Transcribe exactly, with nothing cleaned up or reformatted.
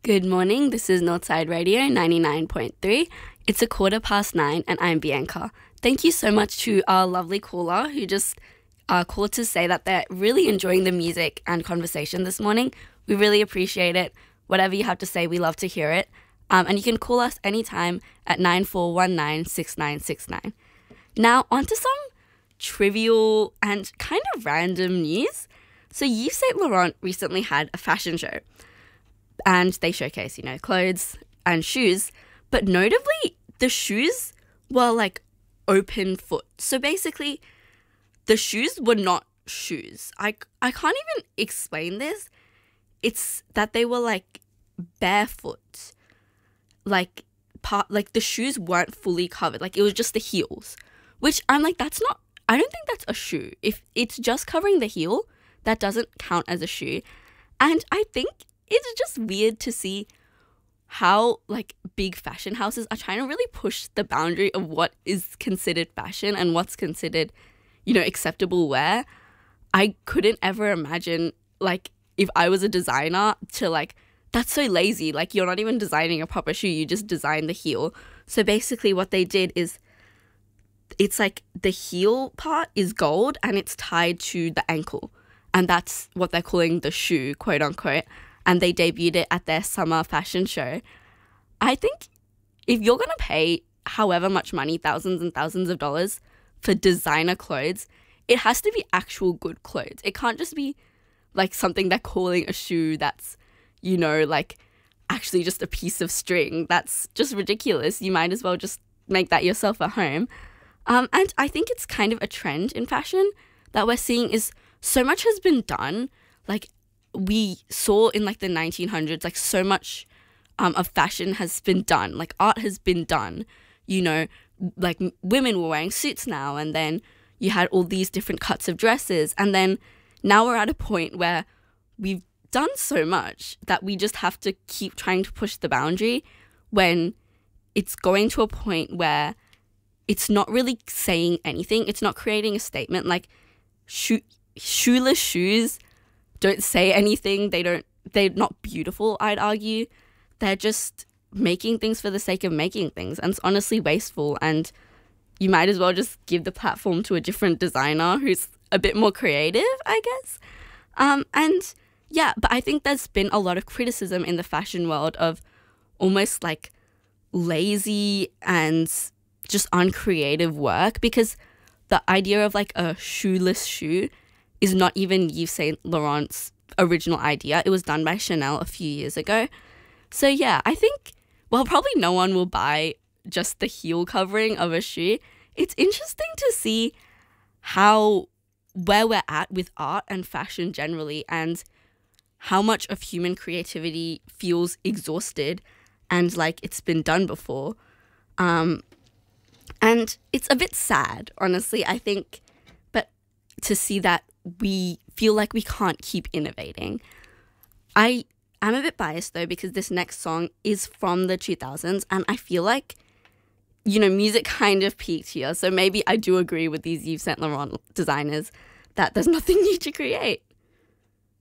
Good morning, this is Northside Radio ninety-nine point three. It's a quarter past nine and I'm Bianca. Thank you so much to our lovely caller who just uh, called to say that they're really enjoying the music and conversation this morning. We really appreciate it. Whatever you have to say, we love to hear it. Um, and you can call us anytime at nine four one nine, six nine six nine. Now, on to some trivial and kind of random news. So Yves Saint Laurent recently had a fashion show. And they showcase, you know, clothes and shoes. But notably, the shoes were like open foot. So basically, the shoes were not shoes. I, I can't even explain this. It's that they were like barefoot. Like, part, like the shoes weren't fully covered. Like, it was just the heels. Which I'm like, that's not, I don't think that's a shoe. If it's just covering the heel, that doesn't count as a shoe. And I think it's just weird to see how like big fashion houses are trying to really push the boundary of what is considered fashion and what's considered, you know, acceptable wear. I couldn't ever imagine like if I was a designer to like, that's so lazy. Like you're not even designing a proper shoe. You just design the heel. So basically what they did is it's like the heel part is gold and it's tied to the ankle. And that's what they're calling the shoe, quote unquote. And they debuted it at their summer fashion show. I think if you're going to pay however much money, thousands and thousands of dollars for designer clothes, it has to be actual good clothes. It can't just be like something they're calling a shoe that's, you know, like actually just a piece of string. That's just ridiculous. You might as well just make that yourself at home. Um, and I think it's kind of a trend in fashion that we're seeing is so much has been done. Like, we saw in like the nineteen hundreds, like so much um, of fashion has been done. Like art has been done, you know, like m- women were wearing suits now. And then you had all these different cuts of dresses. And then now we're at a point where we've done so much that we just have to keep trying to push the boundary when it's going to a point where it's not really saying anything. It's not creating a statement. Like sho- shoeless shoes don't say anything. They don't, they're not beautiful, I'd argue. They're just making things for the sake of making things. And it's honestly wasteful. And you might as well just give the platform to a different designer who's a bit more creative, I guess. Um, and yeah, but I think there's been a lot of criticism in the fashion world of almost like lazy and just uncreative work, because the idea of like a shoeless shoe is not even Yves Saint Laurent's original idea. It was done by Chanel a few years ago. So yeah, I think, well, probably no one will buy just the heel covering of a shoe. It's interesting to see how, where we're at with art and fashion generally, and how much of human creativity feels exhausted and like it's been done before. Um, and it's a bit sad, honestly, I think, but to see that we feel like we can't keep innovating. I am a bit biased though, because this next song is from the two thousands and I feel like, you know, music kind of peaked here. So maybe I do agree with these Yves Saint Laurent designers that there's nothing new to create.